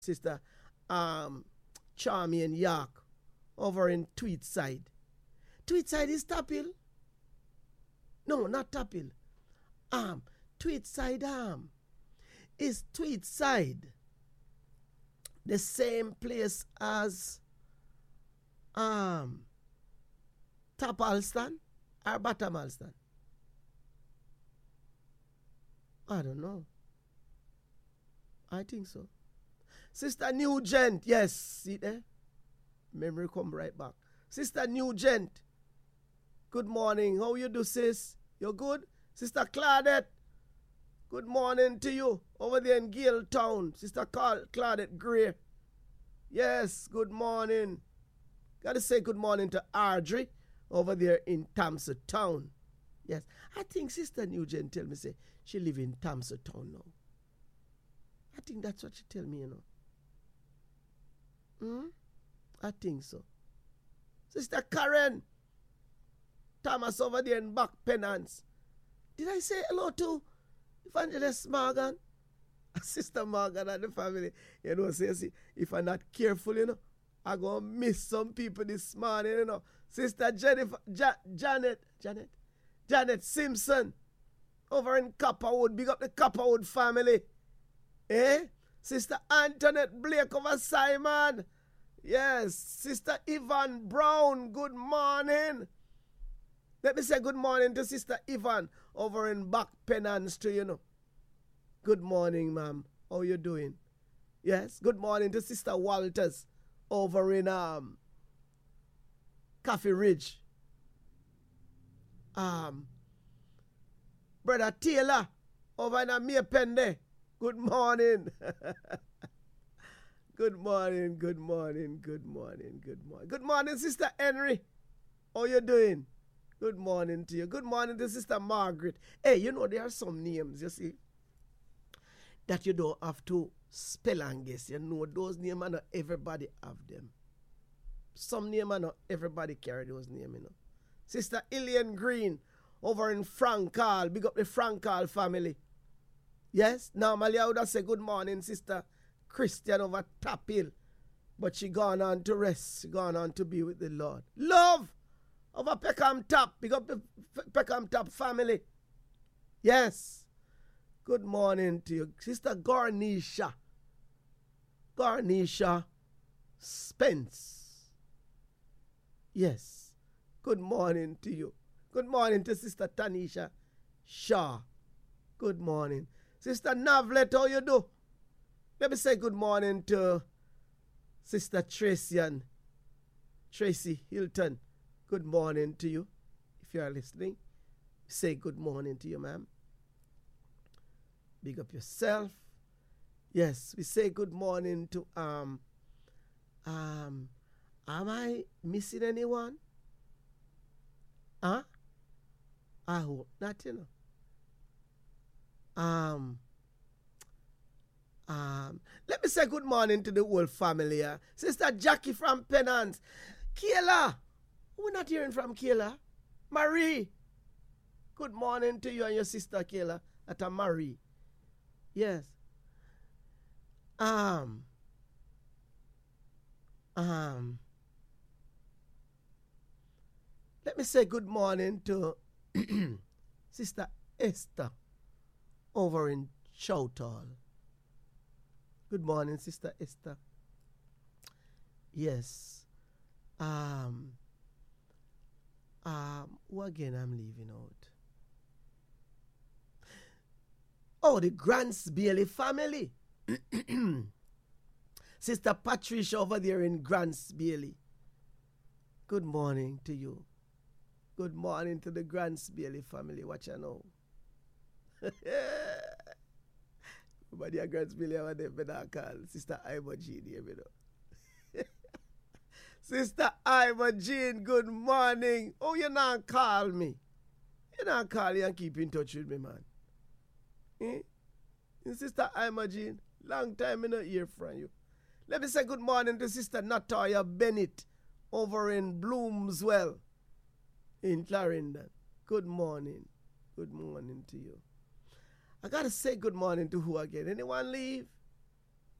Sister Charmian York over in Tweedside. Tweedside is Tapil? No, not Tapil. Tweedside is Tweedside the same place as Top Alston or Bottom Alston? I don't know. I think so. Sister Nugent, yes, see there? Memory come right back. Sister Nugent, good morning. How you do, sis? You good? Sister Claudette, good morning to you. Over there in Gale Town. Sister Claudette Gray. Yes, good morning. Gotta say good morning to Audrey over there in Thompson Town. Yes, I think Sister Nugent tell me say she live in Thompson Town now. I think that's what she tell me, you know. I think so. Sister Karen Thomas over there in Back Penance. Did I say hello to Evangelist Morgan? Sister Morgan and the family. You know, see, if I'm not careful, you know, I'm going to miss some people this morning, you know. Sister Jennifer, Janet Simpson over in Copperwood. Big up the Copperwood family. Sister Antoinette Blake over Simon. Yes. Sister Yvonne Brown, good morning. Let me say good morning to Sister Yvonne over in Back Penance too, you know. Good morning, ma'am. How you doing? Yes. Good morning to Sister Walters over in Coffee Ridge. Brother Taylor over in Amir Pende. Good morning. Good morning, good morning, good morning, good morning. Good morning, Sister Henry. How you doing? Good morning to you. Good morning to Sister Margaret. Hey, you know there are some names, you see, that you don't have to spell and guess. You know those names and not everybody have them. Some names and not everybody carry those names, you know. Sister Ilian Green over in Frankall. Big up the Frankall family. Yes, normally I would have said good morning, Sister Christian over Top Hill. But she gone on to rest. She gone on to be with the Lord. Love over Peckham Top. Big up the Peckham Top family. Yes. Good morning to you. Sister Garnisha. Garnisha Spence. Yes. Good morning to you. Good morning to Sister Tanisha Shaw. Good morning. Sister Navlet, how you do? Let me say good morning to Sister Tracy Hilton. Good morning to you. If you are listening, say good morning to you, ma'am. Big up yourself. Yes, we say good morning to am I missing anyone? Huh? I hope not, you know. Let me say good morning to the whole family. Sister Jackie from Penance. Kayla. We're not hearing from Kayla. Marie. Good morning to you and your sister Kayla. At a Marie. Yes. Let me say good morning to Sister Esther over in Chowtall. Good morning, Sister Esther. Yes. Who again I'm leaving out? Oh, the Grants Bailey family. Sister Patricia over there in Grants Bailey. Good morning to you. Good morning to the Grants Bailey family. Watch you know. But your Grants Bailey over there, better call Sister Ivor Jean here, you know. Sister Ivor Jean, good morning. Oh, you not call me. You not call you and keep in touch with me, man. Sister Ivor Jean, long time I not hear from you. Let me say good morning to Sister Natalia Bennett over in Bloomswell in Clarendon. Good morning. Good morning to you. I got to say good morning to who again? Anyone leave?